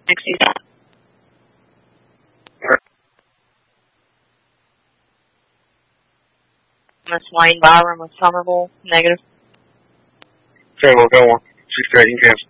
60. Miss Wayne Byron with Somerville, negative. Okay, we'll go on. 6-8, you can.